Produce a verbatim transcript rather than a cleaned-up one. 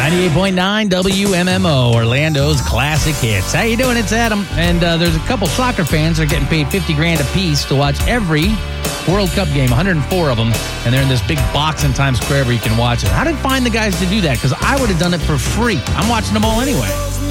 ninety-eight point nine W M M O, Orlando's classic hits. How you doing? It's Adam. And uh, there's a couple soccer fans that are getting paid fifty grand a piece to watch every World Cup game, one hundred four of them, and they're in this big box in Times Square where you can watch it. How did I find the guys to do that? Because I would have done it for free. I'm watching them all anyway.